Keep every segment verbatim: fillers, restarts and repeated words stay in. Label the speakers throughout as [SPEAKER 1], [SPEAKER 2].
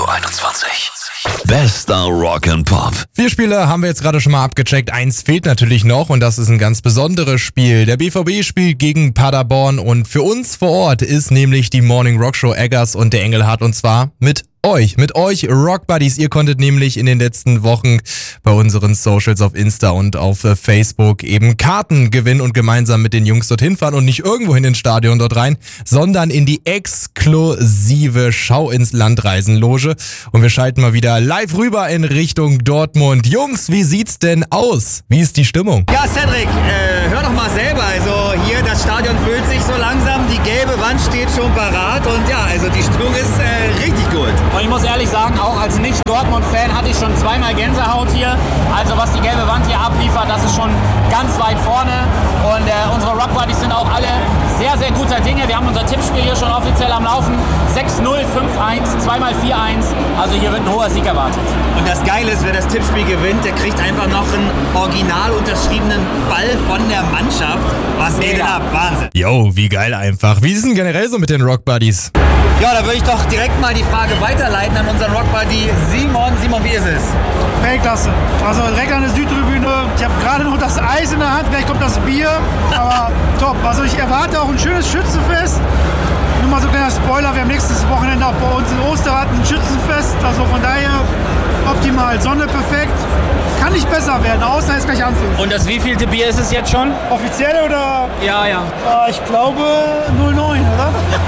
[SPEAKER 1] Radio einundzwanzig. Bester Rock and Pop.
[SPEAKER 2] Vier Spiele haben wir jetzt gerade schon mal abgecheckt. Eins fehlt natürlich noch und das ist ein ganz besonderes Spiel. Der B V B spielt gegen Paderborn und für uns vor Ort ist nämlich die Morning Rock Show Eggers und der Engelhardt und zwar mit euch, mit euch Rock Buddies. Ihr konntet nämlich in den letzten Wochen bei unseren Socials auf Insta und auf Facebook eben Karten gewinnen und gemeinsam mit den Jungs dorthin fahren und nicht irgendwo in ins Stadion dort rein, sondern in die exklusive Schau ins Landreisenloge. Und wir schalten mal wieder live rüber in Richtung Dortmund. Jungs, wie sieht's denn aus? Wie ist die Stimmung?
[SPEAKER 3] Ja, Cedric, äh, hör doch mal selber. Also hier, das Stadion füllt sich so langsam, die gelbe Wand steht schon parat und ja, also die Stimmung ist äh, richtig gut.
[SPEAKER 4] Und ich muss ehrlich sagen, auch als Nicht-Dortmund-Fan hatte ich schon zweimal Gänsehaut hier. Also was die gelbe Wand hier abliefert, das ist schon ganz weit vorne. Und äh, unsere Rock Buddies sind auch alle sehr, sehr guter Dinge. Wir haben unser Tippspiel hier schon offiziell am Laufen. sechs null, fünf eins, zweimal vier eins. Also hier wird ein hoher Sieg erwartet.
[SPEAKER 3] Und das Geile ist, wer das Tippspiel gewinnt, der kriegt einfach noch einen original unterschriebenen Ball von der Mannschaft. Was geht denn ab? Wahnsinn.
[SPEAKER 2] Yo, wie geil einfach. Wie ist es denn generell so mit den Rock Buddies?
[SPEAKER 3] Ja, da würde ich doch direkt mal die Frage weiterleiten an unseren Rockbuddy Simon. Simon, wie ist es?
[SPEAKER 5] Weltklasse. Also direkt an der Südtribüne. Ich habe gerade noch das Eis in der Hand, gleich kommt das Bier. Aber top. Also ich erwarte auch ein schönes Schützenfest. Nur mal so ein kleiner Spoiler, wir haben nächstes Wochenende auch bei uns in Osterrad ein Schützenfest. Also von daher optimal. Sonne perfekt. Kann nicht besser werden, außer es gleich anfängt.
[SPEAKER 4] Und das wievielte Bier ist es jetzt schon?
[SPEAKER 5] Offiziell oder?
[SPEAKER 4] Ja, ja.
[SPEAKER 5] Äh, ich glaube null neun, oder?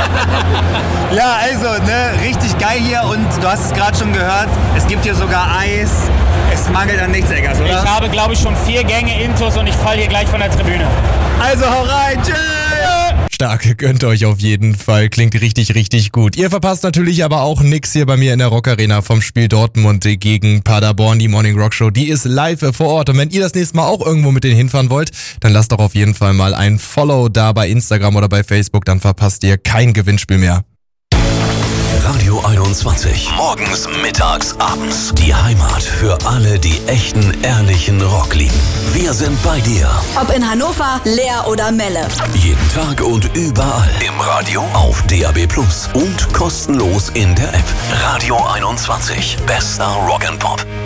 [SPEAKER 3] Ja, also, ne, richtig geil hier und du hast es gerade schon gehört, es gibt hier sogar Eis. Es mangelt an nichts, Eggers, oder?
[SPEAKER 4] Ich habe, glaube ich, schon vier Gänge Intus und ich falle hier gleich von der Tribüne.
[SPEAKER 3] Also hau rein, tschüss!
[SPEAKER 2] Stark, gönnt euch auf jeden Fall. Klingt richtig, richtig gut. Ihr verpasst natürlich aber auch nix hier bei mir in der Rock Arena vom Spiel Dortmund gegen Paderborn. Die Morning Rock Show, die ist live vor Ort. Und wenn ihr das nächste Mal auch irgendwo mit denen hinfahren wollt, dann lasst doch auf jeden Fall mal ein Follow da bei Instagram oder bei Facebook. Dann verpasst ihr kein Gewinnspiel mehr.
[SPEAKER 1] Radio einundzwanzig. Morgens, mittags, abends. Die Heimat für alle, die echten, ehrlichen Rock lieben. Wir sind bei dir.
[SPEAKER 6] Ob in Hannover, Leer oder Melle.
[SPEAKER 1] Jeden Tag und überall. Im Radio, auf D A B Plus und kostenlos in der App. Radio einundzwanzig. Bester Rock and Pop.